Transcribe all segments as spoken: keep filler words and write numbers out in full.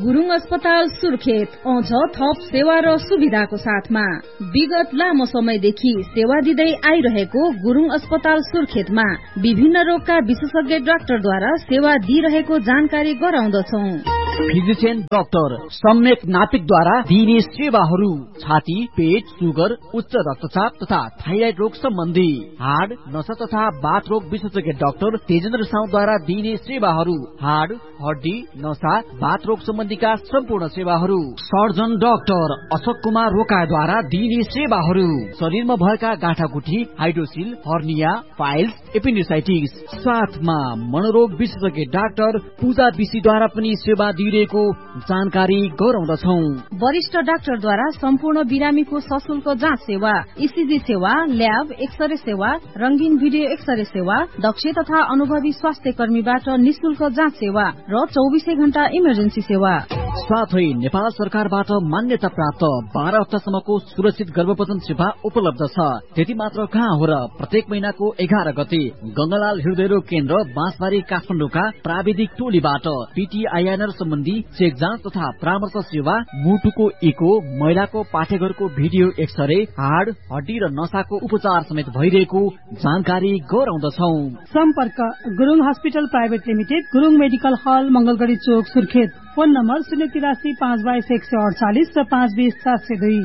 गुरुङ अस्पताल सुर्खेत आउँछ थप सेवा र सुविधाको साथमा। विगत लामो समयदेखि सेवा दिँदै आइरहेको गुरुङ अस्पताल सुर्खेतमा विभिन्न रोगका विशेषज्ञ डाक्टरद्वारा सेवा दिइरहेको जानकारी गराउँदछौ। फिजिशियन डाक्टर सम्यक नापिकद्वारा दिइने सेवाहरू छाती, पेट, सुगर, उच्च रक्तचाप तथा थाइराइड रोग सम्बन्धी, हाड, नसा तथा बाथ रोग विशेषज्ञ डाक्टर तेजेन्द्र साउद्वारा दिइने सेवाहरू, हाड, हड्डी, नसा, बाथ रोग सम्बन्धीका सम्पूर्ण सेवाहरू, सर्जन डाक्टर अशोक कुमार रोकाद्वारा दिइने सेवाहरू, शरीरमा भएका गाँठागुठी, हाइड्रोसिल, हर्निया, फाइल्स, एपेन्डिसाइटिस, साथमा मनोरोग विशेषज्ञ डाक्टर पूजा विशीद्वारा पनि सेवा दिइरहेको जानकारी गराउँदछौ। वरिष्ठ डाक्टरद्वारा सम्पूर्ण बिरामीको सशुल्क जाँच सेवा, इसिजी सेवा, ल्याब, एक्सरे सेवा, रंगीन भिडियो एक्सरे सेवा, दक्ष तथा अनुभवी स्वास्थ्य कर्मीबाट निशुल्क जाँच सेवा र चौबिसै घण्टा इमर्जेन्सी सेवा। साथै नेपाल सरकारबाट मान्यता प्राप्त बाह्र हप्तासम्मको सुरक्षित गर्भपतन सेवा उपलब्ध छ। त्यति मात्र कहाँ हो र, प्रत्येक महिनाको एघार गते गंगालाल हृदय रोग केन्द्र बाँसबारी काठमाडौँका प्राविधिक टोलीबाट पीटीआईएनआर सम्बन्धी चेक जाँच तथा परामर्श सेवा, मुटुको इको, महिलाको पाठेघरको भिडियो एक्सरे, हाड, हड्डी र नसाको उपचार समेत भइरहेको जानकारी गराउँदछौ। सम्पर्क Gurung hospital private limited, Gurung medical हल, मंगलगढ़ी चोक, सुर्खेत। फोन नम्बर शून्य तिरासी पाँच बाइस एक सय अडचालिस र पाँच बिस सात सय दुई।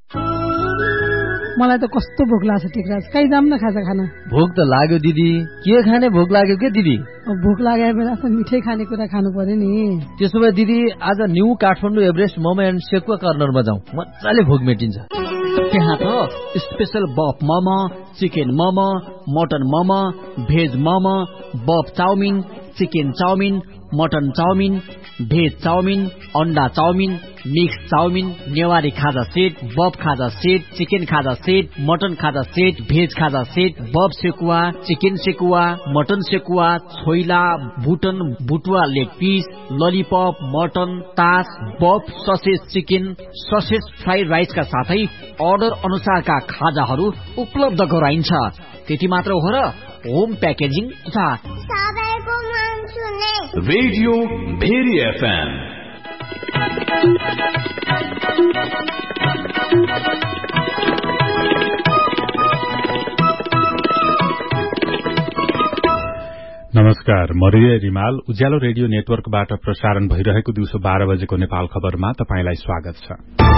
मलाई त कस्तो भोक लाग्छ टिकराज, कहीँ जाम न खाजा खाना। भोक त लाग्यो दिदी, के खाने भोक लाग्यो के दिदी? भोक लागेको बेला त मिठै खाने कुरा खानु पर्यो नि। त्यसो भए दिदी आज new Kathmandu Everest momo and sekuwa कर्नरमा जाउँ, मजाले भोक मेटिन्छ। त्यहाँ त स्पेशल बफ momo, chicken momo, mutton momo, veg momo, बफ chowmein, chicken chowmein, mutton chowmein, veg chowmein, अन्डा चाउमिन, मिक्स चाउमिन, नेवारी खाजा सेट, बफ खाजा सेट, चिकन खाजा सेट, मटन खाजा सेट, भेज खाजा सेट, बफ sekuwa, chicken sekuwa, mutton sekuwa, choila, बुटन बुटुवा leg piece, lollipop, mutton, तास, बफ ससेज चिकन, ससेज फ्राइड राइसका साथै order अनुसारका खाजाहरू उपलब्ध गराइन्छ। त्यति मात्र हो र, होम प्याकेजिङ तथा रेडियो भेरी एफएम नमस्कार, म रिया रिमाल उज्यालो रेडियो नेटवर्कबाट प्रसारण भइरहेको दिउँसो बाह्र बजेको नेपाल खबरमा तपाईंलाई स्वागत छ।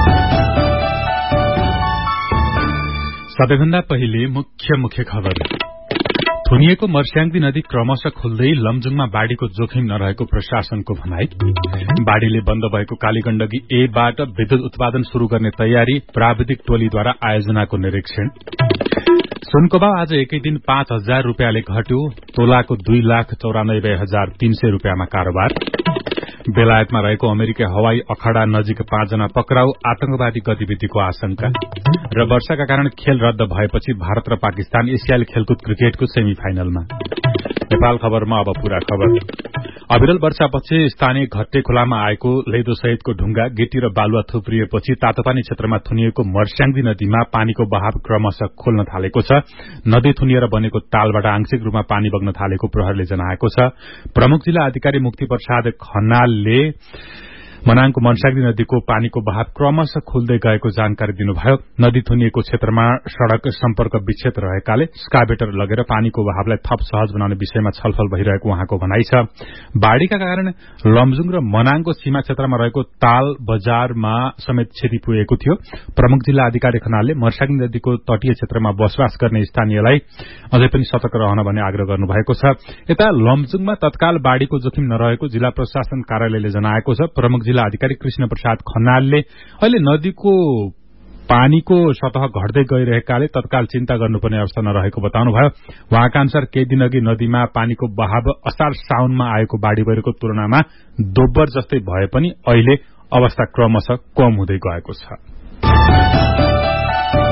सबैभन्दा पहिले मुख्य मुख्य खबर। थुनिएको मर्स्याङ्दी नदी क्रमशः खोल्दै लमजुङमा बाढ़ीको जोखिम नरहेको प्रशासनको भनाई। बाढ़ीले बन्द भएको कालीगण्डकी ए बाट विद्युत उत्पादन शुरू गर्ने तयारी, प्राविधिक टोलीद्वारा आयोजनाको निरीक्षण। सुनकोबा आज एकै दिन पाँच हजार रूपियाँले घट्यो, तोलाको दुई लाख चौरानब्बे हजार तीन सय रूपियाँमा कारोबार। बेलायतमा रहेको अमेरिकी हवाई अखड़ा नजिक पाँचजना पक्राउ, आतंकवादी गतिविधिको आशंका। र वर्षाका कारण खेल रद्द भएपछि भारत र पाकिस्तान एसियाली खेलकुद क्रिकेटको सेमी फाइनलमा। नेपाल खबरमा अब पूरा खबर। अविरल वर्षापछि स्थानीय घट्टे खोलामा आएको लेदो सहितको ढुंगा, गिटी र बालुवा थुप्रिएपछि तातोपानी क्षेत्रमा थुनिएको मर्स्याङ्दी नदीमा पानीको बहाव क्रमशः खोल्न थालेको छ। नदी थुनिएर बनेको तालबाट आंशिक रूपमा पानी बग्न थालेको प्रहरीले जनाएको छ। प्रमुख जिल्ला अधिकारी मुक्ति प्रसाद खनालले मनाङको मर्स्याङ्दी नदीको पानीको बहाव क्रमशः खुल्दै गएको जानकारी दिनुभयो। नदी थुनिएको क्षेत्रमा सड़क सम्पर्क विच्छेद रहेकाले स्काभेटर लगेर पानीको बहावलाई थप सहज बनाउने विषयमा छलफल भइरहेको उहाँको भनाइ छ। बाढ़ीका कारण लमजुङ र मनाङको सीमा क्षेत्रमा रहेको ताल बजारमा समेत क्षति पुगेको थियो। प्रमुख जिल्ला अधिकारी खनालले मर्स्याङ्दी नदीको तटीय क्षेत्रमा बसोबास गर्ने स्थानीयलाई अझै पनि सतर्क रहन भन्ने आग्रह गर्नुभएको छ। यता लमजुङमा तत्काल बाढ़ीको जोखिम नरहेको जिल्ला प्रशासन कार्यालयले जनाएको छ। प्रमुख जिल्ला अधिकारी कृष्ण प्रसाद खनालले अहिले नदीको पानीको सतह घट्दै गइरहेकाले तत्काल चिन्ता गर्नुपर्ने अवस्था नरहेको बताउनुभयो। उहाँका अनुसार केही दिन अघि नदीमा पानीको बहाव असार साउनमा आएको बाढ़ी पहिरोको तुलनामा दोब्बर जस्तै भए पनि अहिले अवस्था क्रमशः कम हुँदै गएको छ।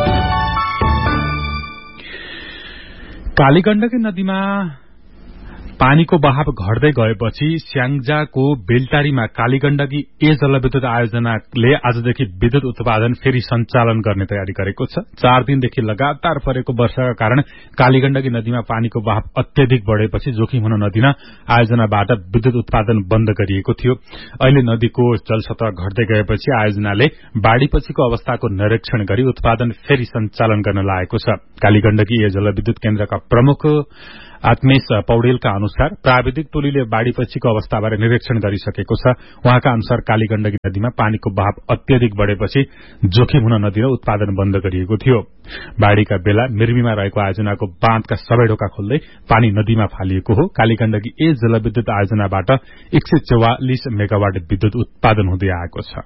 कालीगण्डकी नदीमा पानीको बहाव घट्दै गएपछि स्याङ्जाको बेलटारीमा कालीगण्डकी ए जलविद्युत आयोजनाले आजदेखि विद्युत उत्पादन फेरि सञ्चालन गर्ने तयारी गरेको छ। चार दिनदेखि लगातार परेको वर्षाका कारण कालीगण्डकी नदीमा पानीको बहाव अत्यधिक बढेपछि जोखिम हुन नदिन आयोजनाबाट विद्युत उत्पादन बन्द गरिएको थियो। अहिले नदीको जलसतह घट्दै गएपछि आयोजनाले बाढ़ीपछिको अवस्थाको निरीक्षण गरी उत्पादन फेरि सञ्चालन गर्न लागेको छ। कालीगण्डकी ए जलविद्युत केन्द्रका प्रमुख आत्मेश पौडेलका अनुसार प्राविधिक टोलीले बाढ़ीपछिको अवस्थाबारे निरीक्षण गरिसकेको छ। उहाँका अनुसार कालीगण्डकी नदीमा पानीको बहाव अत्यधिक बढेपछि जोखिम हुन नदिन उत्पादन बन्द गरिएको थियो। बाढ़ीका बेला मिर्मीमा रहेको आयोजनाको बाँधका सबै ढोका खोल्दै पानी नदीमा फालिएको हो। कालीगण्डकी ए जलविद्युत आयोजनाबाट एक सय चौवालिस मेगावाट विद्युत उत्पादन हुँदै आएको छ।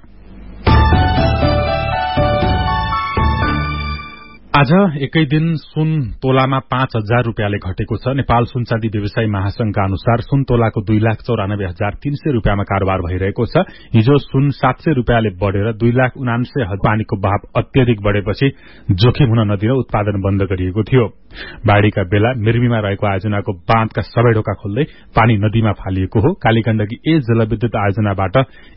आज एकै दिन सुन तोलामा पाँच हजार रूपियाँले घटेको छ। नेपाल सुनचाँदी व्यवसायी महासंघका अनुसार सुन तोलाको दुई लाख चौरानब्बे हजार तीन सय रूपियाँमा कारोबार भइरहेको छ। हिजो सुन सात सय रूपियाँले बढ़ेर दुई लाख उनान्सय हजार पानीको बहाव अत्यधिक बढ़ेपछि जोखिम हुन नदिन उत्पादन बन्द गरिएको थियो। बाढ़ीका बेला मिर्मीमा रहेको आयोजनाको बाँधका सबै ढोका खोल्दै पानी नदीमा फालिएको हो। कालीगण्डकी ए जलविद्युत आयोजनाबाट